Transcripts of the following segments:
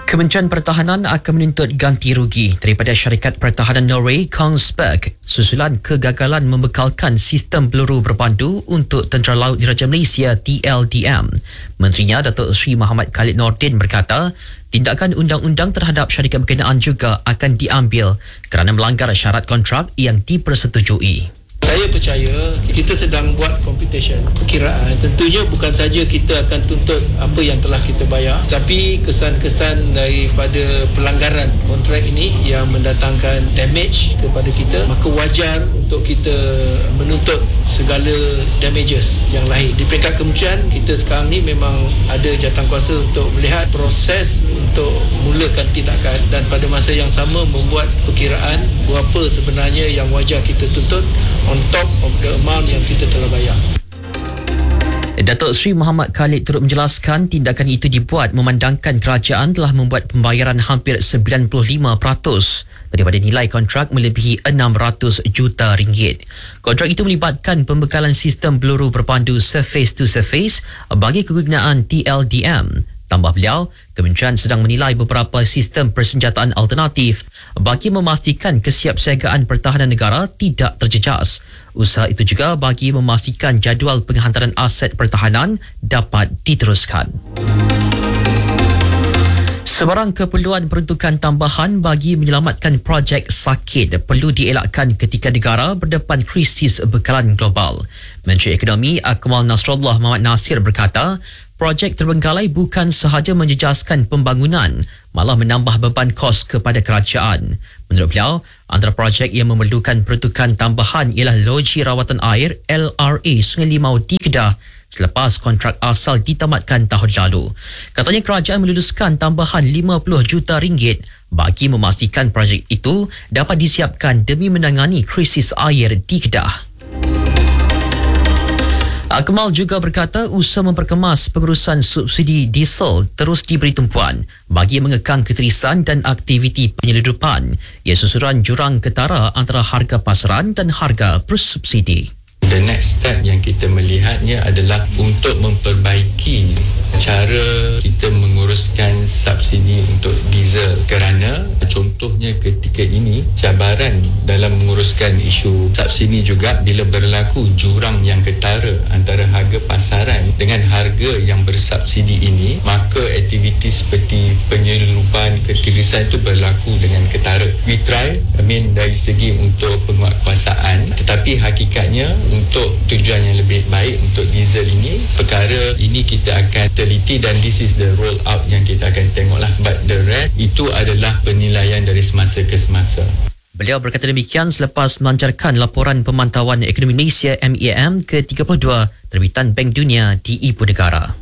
Kementerian Pertahanan akan menuntut ganti rugi daripada syarikat pertahanan Norway Kongsberg susulan kegagalan membekalkan sistem peluru berpandu untuk Tentera Laut Diraja Malaysia TLDM. Menterinya Datuk Seri Muhammad Khalid Nordin berkata, tindakan undang-undang terhadap syarikat berkenaan juga akan diambil kerana melanggar syarat kontrak yang dipersetujui. Saya percaya kita sedang buat computation, perkiraan. Tentunya bukan saja kita akan tuntut apa yang telah kita bayar, tapi kesan-kesan daripada pelanggaran kontrak ini yang mendatangkan damage kepada kita, maka wajar untuk kita menuntut segala damages yang lahir. Di peringkat kementerian, kita sekarang ni memang ada jawatankuasa untuk melihat proses untuk mulakan tindakan dan pada masa yang sama membuat perkiraan berapa sebenarnya yang wajar kita tuntut on top of the amount yang kita telah bayar. Datuk Seri Muhammad Khalid turut menjelaskan tindakan itu dibuat memandangkan kerajaan telah membuat pembayaran hampir 95% daripada nilai kontrak melebihi 600 juta ringgit. Kontrak itu melibatkan pembekalan sistem peluru berpandu surface to surface bagi kegunaan TLDM. Tambah beliau, kementerian sedang menilai beberapa sistem persenjataan alternatif bagi memastikan kesiapsiagaan pertahanan negara tidak terjejas. Usaha itu juga bagi memastikan jadual penghantaran aset pertahanan dapat diteruskan. Sebarang keperluan peruntukan tambahan bagi menyelamatkan projek sakit perlu dielakkan ketika negara berdepan krisis bekalan global. Menteri Ekonomi Akmal Nasrullah Muhammad Nasir berkata, projek terbengkalai bukan sahaja menjejaskan pembangunan, malah menambah beban kos kepada kerajaan. Menurut beliau, antara projek yang memerlukan peruntukan tambahan ialah loji rawatan air LRA Sungai Limau di Kedah selepas kontrak asal ditamatkan tahun lalu. Katanya kerajaan meluluskan tambahan 50 juta ringgit bagi memastikan projek itu dapat disiapkan demi menangani krisis air di Kedah. Akmal juga berkata usaha memperkemas pengurusan subsidi diesel terus diberi tumpuan bagi mengekang keterisan dan aktiviti penyeludupan ia susuran jurang ketara antara harga pasaran dan harga bersubsidi. The next step yang kita melihatnya adalah untuk memperbaiki cara kita menguruskan subsidi untuk diesel kerana contohnya ketika ini cabaran dalam menguruskan isu subsidi juga bila berlaku jurang yang ketara antara harga pasaran dengan harga yang bersubsidi ini, maka aktiviti seperti penyeludupan ketirisan itu berlaku dengan ketara. We try, dari segi untuk penguatkuasaan, tetapi hakikatnya untuk tujuan yang lebih baik untuk diesel ini, perkara ini kita akan teliti dan this is the roll out yang kita akan tengoklah, but the rest itu adalah penilaian dari semasa ke semasa. Beliau berkata demikian selepas melancarkan laporan pemantauan ekonomi Malaysia MEAM ke-32 terbitan Bank Dunia di Ibu Negara.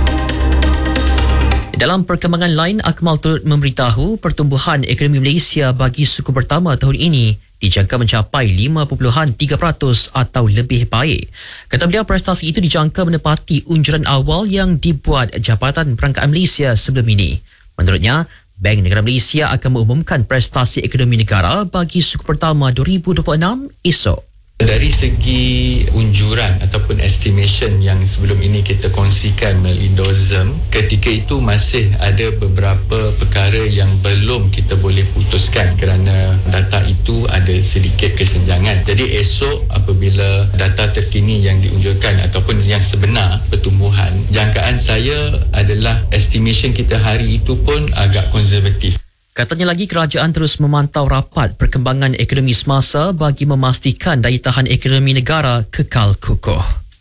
Dalam perkembangan lain, Akmal turut memberitahu pertumbuhan ekonomi Malaysia bagi suku pertama tahun ini dijangka mencapai 5.3% atau lebih baik. Kata beliau, prestasi itu dijangka menepati unjuran awal yang dibuat Jabatan Perangkaan Malaysia sebelum ini. Menurutnya, Bank Negara Malaysia akan mengumumkan prestasi ekonomi negara bagi suku pertama 2026 esok. Dari segi unjuran ataupun estimation yang sebelum ini kita kongsikan melalui DOSM, ketika itu masih ada beberapa perkara yang belum kita boleh putuskan kerana data itu ada sedikit kesenjangan. Jadi esok apabila data terkini yang diunjurkan ataupun yang sebenar pertumbuhan, jangkaan saya adalah estimation kita hari itu pun agak konservatif. Katanya lagi kerajaan terus memantau rapat perkembangan ekonomi semasa bagi memastikan daya tahan ekonomi negara kekal kukuh.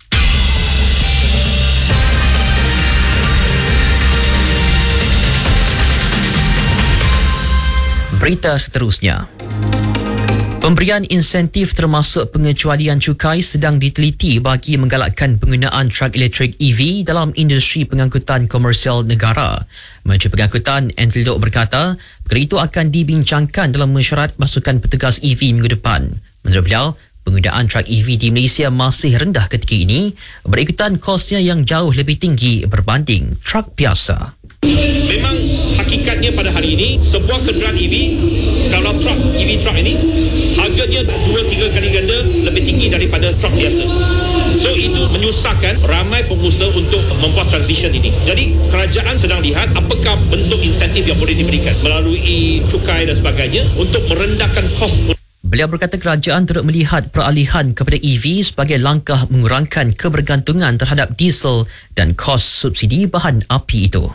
Berita seterusnya. Pemberian insentif termasuk pengecualian cukai sedang diteliti bagi menggalakkan penggunaan truk elektrik EV dalam industri pengangkutan komersial negara. Menteri Pengangkutan Anthony Loke berkata, perkara itu akan dibincangkan dalam mesyuarat pasukan petugas EV minggu depan. Menurut beliau, penggunaan truk EV di Malaysia masih rendah ketika ini berikutan kosnya yang jauh lebih tinggi berbanding truk biasa. Memang hakikatnya pada hari ini sebuah kenderaan EV, kalau EV truck ini harganya 2-3 kali ganda lebih tinggi daripada truk biasa. So itu menyusahkan ramai pengusaha untuk membuat transition ini. Jadi kerajaan sedang lihat apakah bentuk insentif yang boleh diberikan melalui cukai dan sebagainya untuk merendahkan kos. Beliau berkata kerajaan turut melihat peralihan kepada EV sebagai langkah mengurangkan kebergantungan terhadap diesel dan kos subsidi bahan api itu.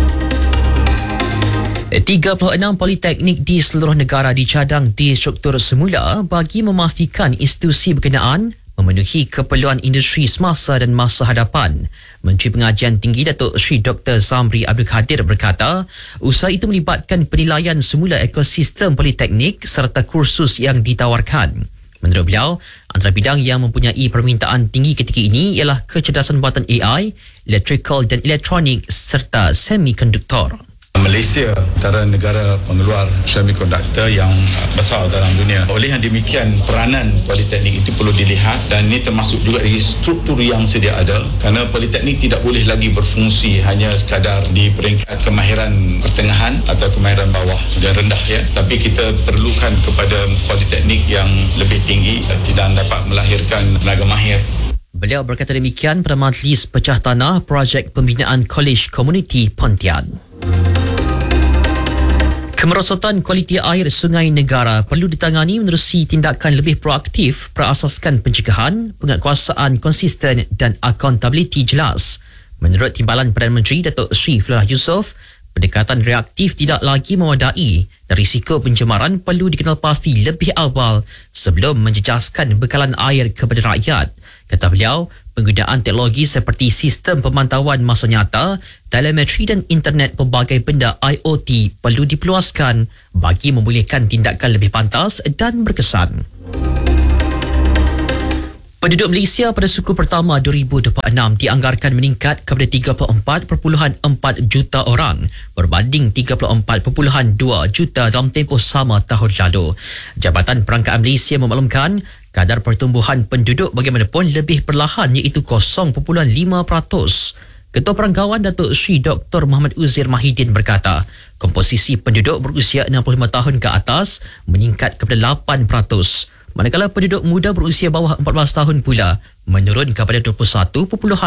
36 politeknik di seluruh negara dicadang di struktur semula bagi memastikan institusi berkenaan memenuhi keperluan industri semasa dan masa hadapan. Menteri Pengajian Tinggi Datuk Seri Dr. Zamri Abdul Kadir berkata, usaha itu melibatkan penilaian semula ekosistem politeknik serta kursus yang ditawarkan. Menurut beliau, antara bidang yang mempunyai permintaan tinggi ketika ini ialah kecerdasan buatan AI, electrical dan elektronik serta semikonduktor. Malaysia antara negara pengeluar semikonduktor yang besar dalam dunia. Oleh yang demikian, peranan politeknik itu perlu dilihat dan ini termasuk juga dari struktur yang sedia ada, kerana politeknik tidak boleh lagi berfungsi hanya sekadar di peringkat kemahiran pertengahan atau kemahiran bawah dan rendah ya. Tapi kita perlukan kepada politeknik yang lebih tinggi dan dapat melahirkan tenaga mahir. Beliau berkata demikian pada Majlis Pecah Tanah Projek Pembinaan Kolej Komuniti Pontian. Kemerosotan kualiti air Sungai Negara perlu ditangani menerusi tindakan lebih proaktif berasaskan pencegahan, penguatkuasaan konsisten dan accountability jelas. Menurut Timbalan Perdana Menteri Datuk Seri Flah Yusof, pendekatan reaktif tidak lagi memadai dan risiko pencemaran perlu dikenal pasti lebih awal sebelum menjejaskan bekalan air kepada rakyat. Kata beliau, penggunaan teknologi seperti sistem pemantauan masa nyata, telemetri dan internet pelbagai benda IoT perlu diperluaskan bagi membolehkan tindakan lebih pantas dan berkesan. Penduduk Malaysia pada suku pertama 2026 dianggarkan meningkat kepada 34.4 juta orang berbanding 34.2 juta dalam tempoh sama tahun lalu. Jabatan Perangkaan Malaysia memaklumkan kadar pertumbuhan penduduk bagaimanapun lebih perlahan iaitu 0.5%. Ketua Perangkawan Datuk Seri Dr. Muhammad Uzir Mahidin berkata, komposisi penduduk berusia 65 tahun ke atas meningkat kepada 8%. Manakala penduduk muda berusia bawah 14 tahun pula menurun kepada 21.6%.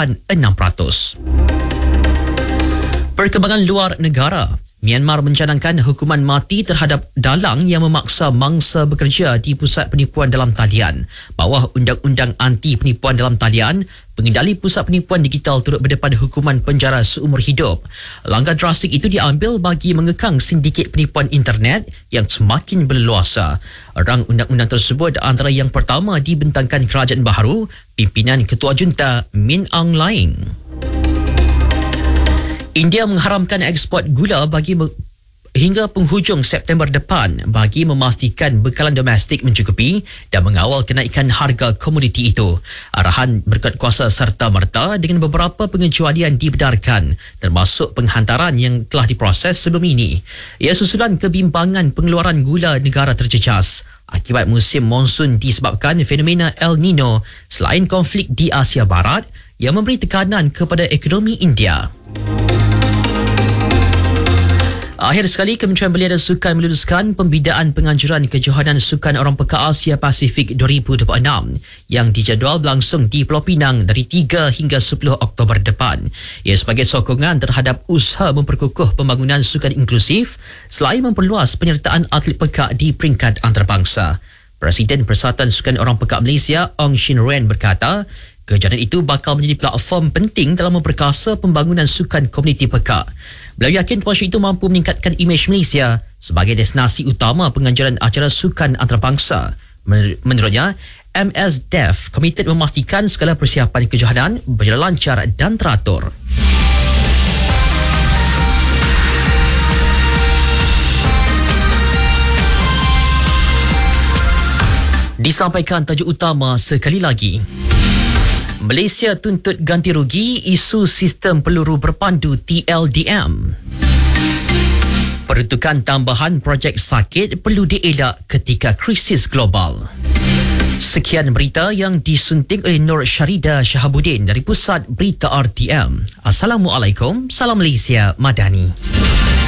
Perkembangan luar negara. Myanmar mencadangkan hukuman mati terhadap dalang yang memaksa mangsa bekerja di pusat penipuan dalam talian. Bawah Undang-Undang Anti Penipuan dalam Talian, pengendali pusat penipuan digital turut berdepan hukuman penjara seumur hidup. Langkah drastik itu diambil bagi mengekang sindiket penipuan internet yang semakin berleluasa. Rang undang-undang tersebut antara yang pertama dibentangkan kerajaan baharu, pimpinan Ketua Junta Min Aung Hlaing. India mengharamkan ekspor gula hingga penghujung September depan bagi memastikan bekalan domestik mencukupi dan mengawal kenaikan harga komoditi itu. Arahan berkuat kuasa serta-merta dengan beberapa pengecualian dibenarkan, termasuk penghantaran yang telah diproses sebelum ini. Ia susulan kebimbangan pengeluaran gula negara terjejas akibat musim monsun disebabkan fenomena El Nino selain konflik di Asia Barat yang memberi tekanan kepada ekonomi India. Akhir sekali, Kementerian Belia dan Sukan meluluskan pembidaan penganjuran kejohanan Sukan Orang Peka Asia Pasifik 2026 yang dijadual berlangsung di Pulau Pinang dari 3 hingga 10 Oktober depan. Ia sebagai sokongan terhadap usaha memperkukuh pembangunan sukan inklusif selain memperluas penyertaan atlet pekak di peringkat antarabangsa. Presiden Persatuan Sukan Orang Pekak Malaysia, Ong Shin Ren berkata, kejohanan itu bakal menjadi platform penting dalam memperkasa pembangunan sukan komuniti pekak. Beliau yakin projek itu mampu meningkatkan imej Malaysia sebagai destinasi utama penganjuran acara sukan antarabangsa. Menurutnya, MSDEF komited memastikan segala persiapan kejohanan berjalan lancar dan teratur. Disampaikan tajuk utama sekali lagi. Malaysia tuntut ganti rugi isu sistem peluru berpandu TLDM. Peruntukan tambahan projek sakit perlu dielak ketika krisis global. Sekian berita yang disunting oleh Nur Syarida Shahabuddin dari Pusat Berita RTM. Assalamualaikum, salam Malaysia Madani.